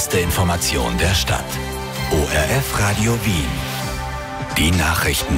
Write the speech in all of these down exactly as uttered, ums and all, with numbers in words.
erste Information der Stadt. O R F Radio Wien. Die Nachrichten.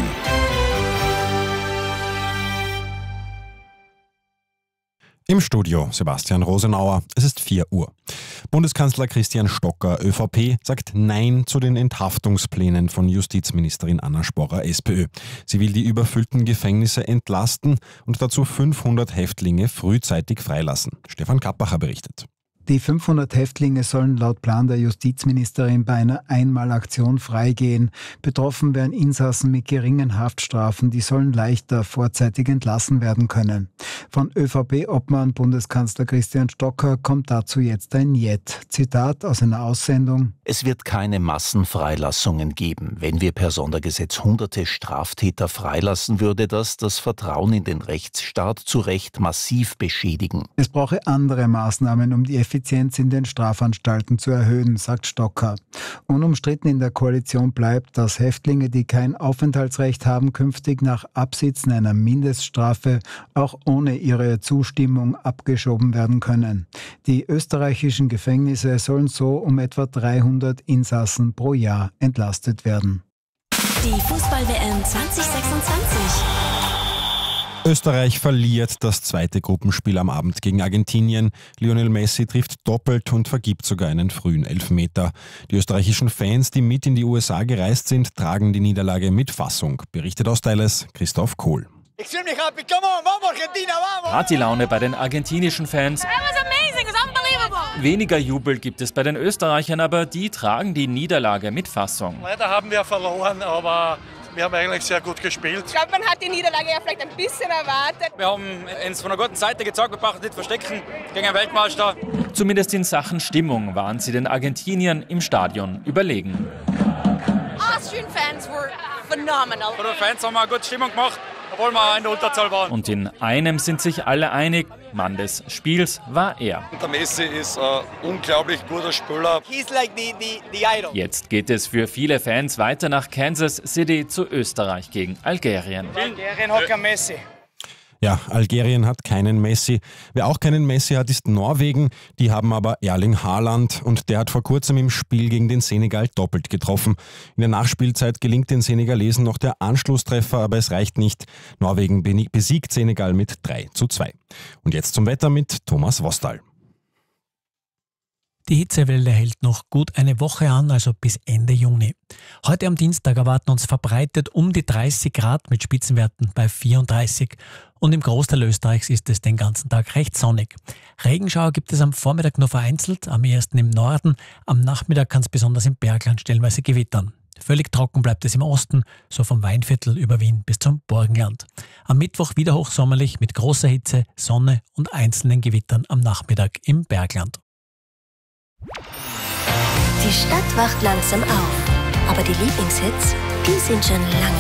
Im Studio Sebastian Rosenauer. Es ist vier Uhr. Bundeskanzler Christian Stocker, ÖVP, sagt Nein zu den Enthaftungsplänen von Justizministerin Anna Sporrer, SPÖ. Sie will die überfüllten Gefängnisse entlasten und dazu fünfhundert Häftlinge frühzeitig freilassen. Stefan Kappacher berichtet. Die fünfhundert Häftlinge sollen laut Plan der Justizministerin bei einer Einmalaktion freigehen. Betroffen wären Insassen mit geringen Haftstrafen, die sollen leichter vorzeitig entlassen werden können. Von ÖVP-Obmann Bundeskanzler Christian Stocker kommt dazu jetzt ein Jet. Zitat aus einer Aussendung: Es wird keine Massenfreilassungen geben. Wenn wir per Sondergesetz hunderte Straftäter freilassen, würde das das Vertrauen in den Rechtsstaat zu Recht massiv beschädigen. Es brauche andere Maßnahmen, um die Effizienz in den Strafanstalten zu erhöhen, sagt Stocker. Unumstritten in der Koalition bleibt, dass Häftlinge, die kein Aufenthaltsrecht haben, künftig nach Absitzen einer Mindeststrafe auch ohne ihre Zustimmung abgeschoben werden können. Die österreichischen Gefängnisse sollen so um etwa dreihundert Insassen pro Jahr entlastet werden. Die Fußball-W M zwanzig sechsundzwanzig. Österreich verliert das zweite Gruppenspiel am Abend gegen Argentinien. Lionel Messi trifft doppelt und vergibt sogar einen frühen Elfmeter. Die österreichischen Fans, die mit in die U S A gereist sind, tragen die Niederlage mit Fassung. Berichtet aus Dallas Christoph Kohl. Extremely happy, come on, vamos Argentina, vamos! Partylaune bei den argentinischen Fans. That was amazing, it was unbelievable. Weniger Jubel gibt es bei den Österreichern, aber die tragen die Niederlage mit Fassung. Leider haben wir verloren, aber wir haben eigentlich sehr gut gespielt. Ich glaube, man hat die Niederlage ja vielleicht ein bisschen erwartet. Wir haben uns von einer guten Seite gezeigt, wir brauchen nicht verstecken gegen einen Weltmeister. Zumindest in Sachen Stimmung waren sie den Argentiniern im Stadion überlegen. Austrian fans were phenomenal. Für die Fans haben wir eine gute Stimmung gemacht, obwohl wir in der Unterzahl waren. Und in einem sind sich alle einig, Mann des Spiels war er. Der Messi ist ein unglaublich guter Spieler. He's like the, the, the idol. Jetzt geht es für viele Fans weiter nach Kansas City zu Österreich gegen Algerien. Algerien hat kein Messi. Ja, Algerien hat keinen Messi. Wer auch keinen Messi hat, ist Norwegen. Die haben aber Erling Haaland und der hat vor kurzem im Spiel gegen den Senegal doppelt getroffen. In der Nachspielzeit gelingt den Senegalesen noch der Anschlusstreffer, aber es reicht nicht. Norwegen besiegt Senegal mit drei zu zwei. Und jetzt zum Wetter mit Thomas Wostal. Die Hitzewelle hält noch gut eine Woche an, also bis Ende Juni. Heute am Dienstag erwarten uns verbreitet um die dreißig Grad mit Spitzenwerten bei vierunddreißig. Und im Großteil Österreichs ist es den ganzen Tag recht sonnig. Regenschauer gibt es am Vormittag nur vereinzelt, am ehesten im Norden. Am Nachmittag kann es besonders im Bergland stellenweise gewittern. Völlig trocken bleibt es im Osten, so vom Weinviertel über Wien bis zum Burgenland. Am Mittwoch wieder hochsommerlich mit großer Hitze, Sonne und einzelnen Gewittern am Nachmittag im Bergland. Die Stadt wacht langsam auf, aber die Lieblingshits, die sind schon lange